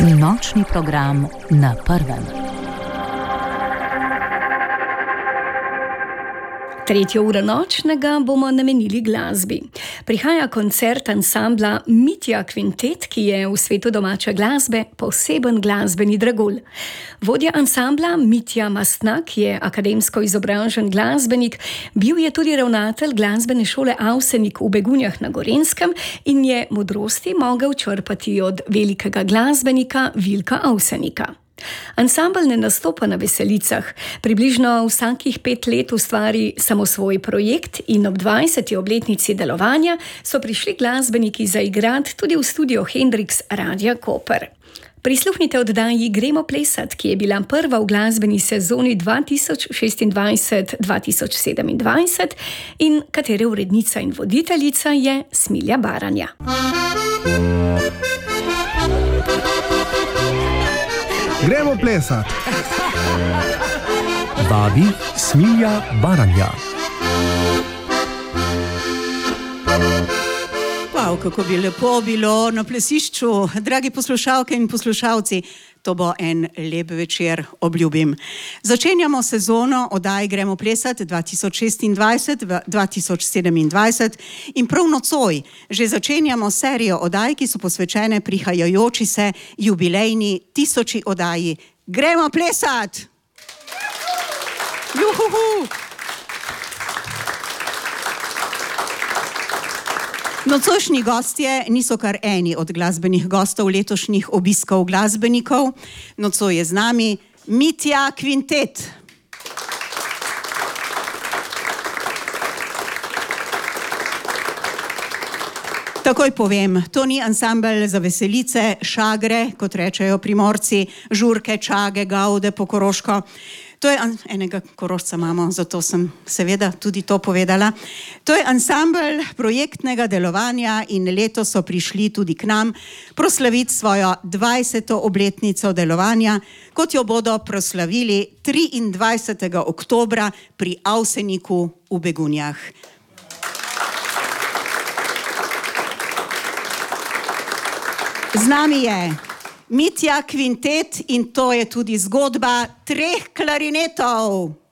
Nočni program na prvem. Tretjo uro nočnega bomo namenili glasbi. Prihaja koncert ansambla Mitja Kvintet, ki je v svetu domače glasbe poseben glasbeni dragulj. Vodja ansambla Mitja Mastnak je akademsko izobražen glasbenik, bil je tudi ravnatelj glasbene šole Avsenik v Begunjah na Gorenjskem in je modrosti mogel črpati od velikega glasbenika Vilka Avsenika. Ansambel ne nastopa na veselicah, približno vsakih 5 let ustvari samo svoj projekt in ob 20. obletnici delovanja so prišli glasbeniki zaigrati tudi v studio Hendrix Radia Koper. Prisluhnite oddaji Gremo plesat, ki je bila prva v glasbeni sezoni 2026-2027 in katere urednica in voditeljica je Smilja Baranja. Gremo plesat. Vabi Smilja Baranja. Wow, kako bi lepo bilo na plesišču, dragi poslušalke in poslušalci. To bo en lep večer, obljubim. Začenjamo sezono oddaj Gremo plesat 2026-2027 in prav nocoj že začenjamo serijo oddaj, ki so posvečene prihajajoči se jubilejni 1000. oddaji Gremo plesat! Juhuhu! Nocojšnji gostje niso kar eni od glasbenih gostov letošnjih obiskov glasbenikov. Nocoj je z nami Mitja Kvintet. Takoj povem, to ni ansambel za veselice, šagre, kot rečejo Primorci, žurke, čage, gaude po koroško. To je enega Korošca imamo, zato sem seveda tudi to povedala. To je ansambel projektnega delovanja in letos so prišli tudi k nam proslaviti svojo 20. obletnico delovanja, kot jo bodo proslavili 23. oktobra pri Avseniku v Begunjah. Z nami je Mitja Kvintet in to je tudi zgodba 3 klarinetov.